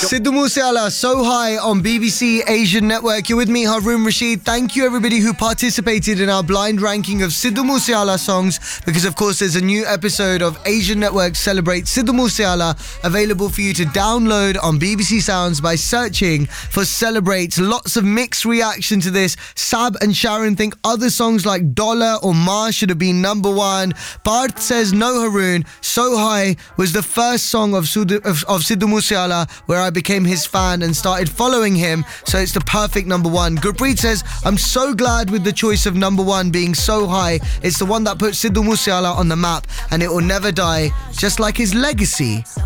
Sidhu Moosewaala, So High on BBC Asian Network. You're with me, Haroon Rashid. Thank you everybody who participated in our blind ranking of Sidhu Moosewaala songs, because of course there's a new episode of Asian Network Celebrate Sidhu Moosewaala available for you to download on BBC Sounds by searching for Celebrate. Lots of mixed reaction to this. Sab and Sharon think other songs like Dollar or Mars should have been number one. Parth says no, Haroon, So High was the first song of Sidhu Moosewaala where I became his fan and started following him, so it's the perfect number one. Gurpreet says, I'm so glad with the choice of number one being So High. It's the one that puts Sidhu Moosewaala on the map and it will never die, just like his legacy